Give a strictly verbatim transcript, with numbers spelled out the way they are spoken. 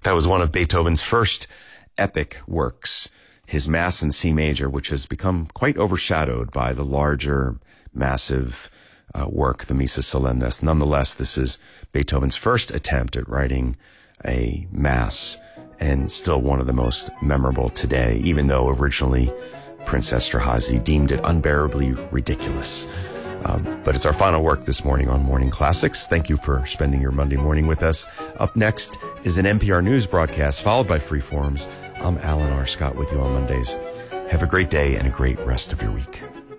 That was one of Beethoven's first epic works, his Mass in C major, which has become quite overshadowed by the larger, massive uh, work, the Missa Solemnis. Nonetheless, this is Beethoven's first attempt at writing a Mass, and still one of the most memorable today, even though originally Prince Esterhazy deemed it unbearably ridiculous. Um, but it's our final work this morning on Morning Classics. Thank you for spending your Monday morning with us. Up next is an N P R News broadcast, followed by Freeforms. I'm Alan R. Scott with you on Mondays. Have a great day and a great rest of your week.